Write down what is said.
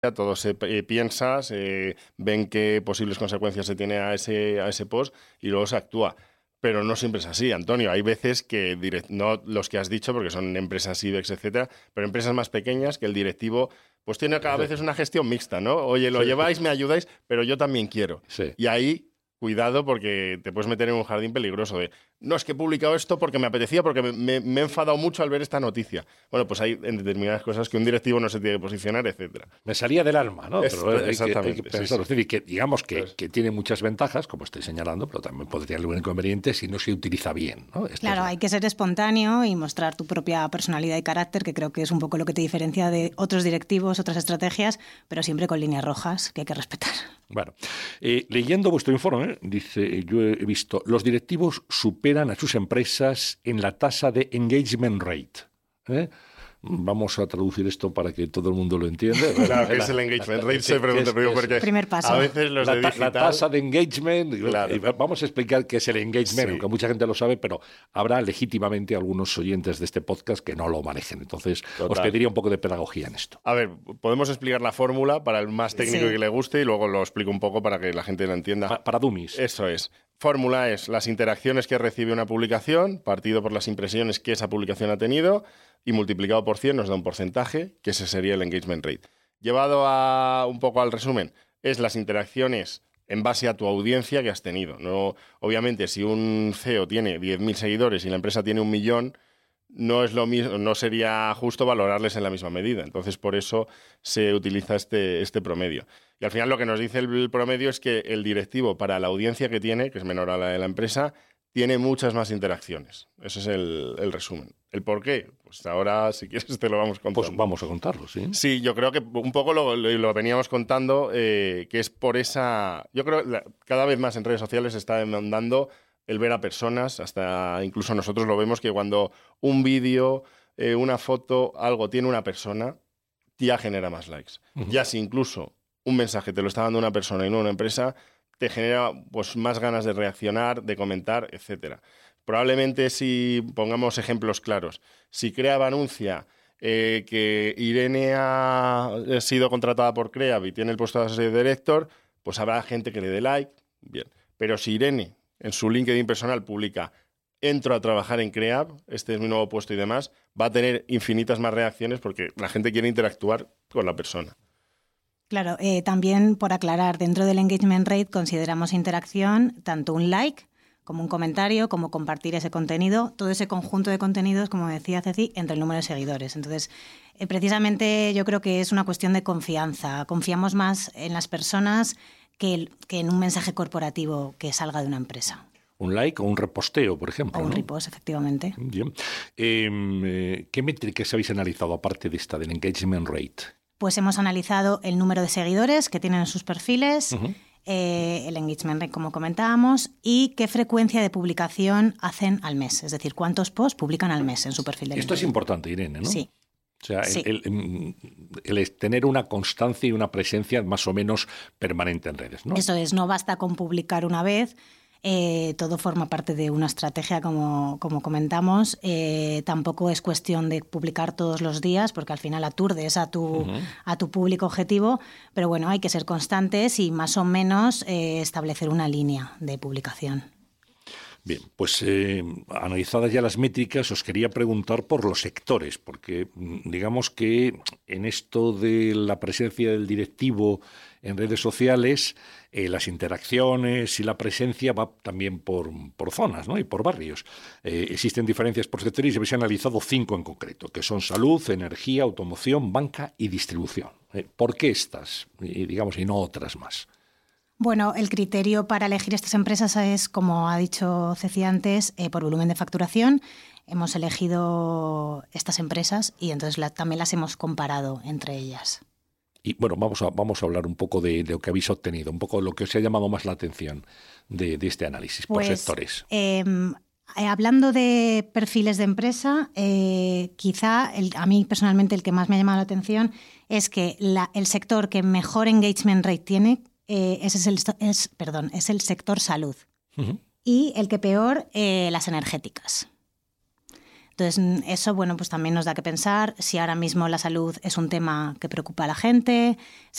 todo se piensa, ven qué posibles consecuencias se tiene a ese post y luego se actúa. Pero no siempre es así, Antonio. Hay veces que, no los que has dicho, porque son empresas IBEX, etcétera, pero empresas más pequeñas que el directivo pues tiene cada vez una gestión mixta, ¿no? Oye, lo lleváis, me ayudáis, pero yo también quiero. Sí. Y ahí, cuidado, porque te puedes meter en un jardín peligroso de no, es que he publicado esto porque me apetecía, porque me he enfadado mucho al ver esta noticia. Bueno, pues hay en determinadas cosas que un directivo no se tiene que posicionar, etcétera. Me salía del alma, ¿no? Pero exactamente. Hay que pensarlo. Sí. Es decir, que digamos que tiene muchas ventajas, como estoy señalando, pero también puede tener algún inconveniente si no se utiliza bien, ¿no? Claro, hay que ser espontáneo y mostrar tu propia personalidad y carácter, que creo que es un poco lo que te diferencia de otros directivos, otras estrategias, pero siempre con líneas rojas que hay que respetar. Bueno, leyendo vuestro informe, dice, yo he visto, los directivos superan a sus empresas en la tasa de engagement rate. Vamos a traducir esto para que todo el mundo lo entienda. Claro, ¿qué es el engagement rate? Se pregunta primero porque primer paso. A veces los de digital... La tasa de engagement, claro. Vamos a explicar qué es el engagement, Sí. aunque mucha gente lo sabe, pero habrá legítimamente algunos oyentes de este podcast que no lo manejen. Entonces, os pediría un poco de pedagogía en esto. A ver, podemos explicar la fórmula para el más técnico Sí. que le guste y luego lo explico un poco para que la gente lo entienda. Para dummies. Eso es. Fórmula es las interacciones que recibe una publicación, partido por las impresiones que esa publicación ha tenido y multiplicado por 100 nos da un porcentaje, que ese sería el engagement rate. Llevado un poco al resumen, es las interacciones en base a tu audiencia que has tenido. No, obviamente, si un CEO tiene 10.000 seguidores y la empresa tiene 1 millón, no es lo mismo, no sería justo valorarles en la misma medida. Entonces, por eso se utiliza este promedio. Y al final lo que nos dice el promedio es que el directivo, para la audiencia que tiene, que es menor a la de la empresa, tiene muchas más interacciones. Ese es el resumen. ¿El por qué? Pues ahora, si quieres, te lo vamos contando. Pues vamos a contarlo, ¿sí? Sí, yo creo que un poco lo veníamos contando, que es por esa... Yo creo que cada vez más en redes sociales se está demandando el ver a personas, hasta incluso nosotros lo vemos que cuando un vídeo, una foto, algo tiene una persona, ya genera más likes. Ya si incluso un mensaje te lo está dando una persona y no una empresa, te genera pues más ganas de reaccionar, de comentar, etcétera. Probablemente si pongamos ejemplos claros, si Creab anuncia que Irene ha sido contratada por Creab y tiene el puesto de associate director, pues habrá gente que le dé like, bien. Pero si Irene en su LinkedIn personal publica entro a trabajar en Creab, este es mi nuevo puesto y demás, va a tener infinitas más reacciones porque la gente quiere interactuar con la persona. Claro, también por aclarar, dentro del engagement rate consideramos interacción tanto un like como un comentario, como compartir ese contenido, todo ese conjunto de contenidos, como decía Ceci, entre el número de seguidores. Entonces, precisamente yo creo que es una cuestión de confianza. Confiamos más en las personas que en un mensaje corporativo que salga de una empresa. Un like o un reposteo, por ejemplo. O un ¿no? repost, efectivamente. Bien. ¿Qué métricas habéis analizado aparte de esta, del engagement rate? Pues hemos analizado el número de seguidores que tienen en sus perfiles, el engagement rate, como comentábamos, y qué frecuencia de publicación hacen al mes. Es decir, cuántos posts publican al mes en su perfil de LinkedIn. Esto es importante, Irene, ¿no? Sí. O sea, Sí. el tener una constancia y una presencia más o menos permanente en redes, ¿no? Eso es, no basta con publicar una vez, todo forma parte de una estrategia, como comentamos. Tampoco es cuestión de publicar todos los días, porque al final aturdes a tu público objetivo, pero bueno, hay que ser constantes y más o menos establecer una línea de publicación. Bien, pues analizadas ya las métricas, os quería preguntar por los sectores, porque digamos que en esto de la presencia del directivo en redes sociales, las interacciones y la presencia va también por zonas, ¿no? Y por barrios. Existen diferencias por sectores y habéis analizado 5 en concreto, que son salud, energía, automoción, banca y distribución. ¿Por qué estas, digamos, y no otras más? Bueno, el criterio para elegir estas empresas es, como ha dicho Ceci antes, por volumen de facturación. Hemos elegido estas empresas y entonces también las hemos comparado entre ellas. Y bueno, vamos a hablar un poco de lo que habéis obtenido, un poco lo que os ha llamado más la atención de este análisis por sectores. Hablando de perfiles de empresa, quizá a mí personalmente el que más me ha llamado la atención es que el sector que mejor engagement rate tiene es el sector salud. Y el que peor, las energéticas. Entonces, eso, bueno, pues también nos da que pensar si ahora mismo la salud es un tema que preocupa a la gente,